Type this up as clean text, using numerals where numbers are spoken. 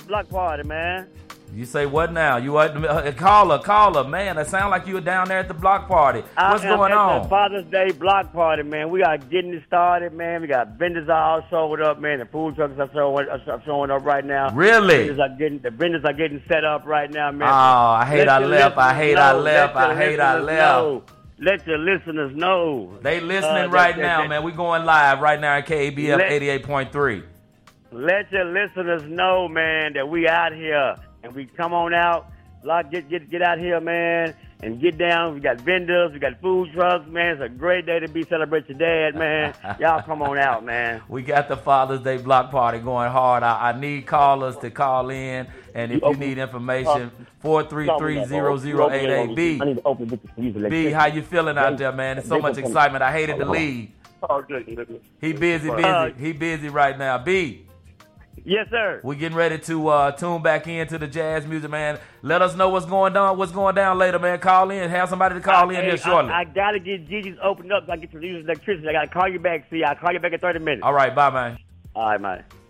block party, man. You say what now? You caller, man. It sound like you were down there at the block party. What's going on? The Father's Day block party, man. We are getting it started, man. We got vendors all showed up, man. The food trucks are showing up right now. Really? The vendors are getting set up right now, man. Oh, I hate I left. Let your listeners know. They listening right now, man. We going live right now at KABF 88.3. Let your listeners know, man, that we out here. And we come on out, get out here, man, and get down. We got vendors, we got food trucks, man. It's a great day to be celebrating your dad, man. Y'all come on out, man. We got the Father's Day block party going hard. I need callers to call in, and if you need information, 433-0088. B, how you feeling out there, man? There's so much excitement. I hated to leave. He busy. He busy right now. B. Yes, sir. We're getting ready to tune back into the jazz music, man. Let us know what's going down later, man. Call in. Have somebody to call in here shortly. I got to get Gigi's opened up so I get to use electricity. I got to call you back. See, I'll call you back in 30 minutes. All right. Bye, man. All right, man.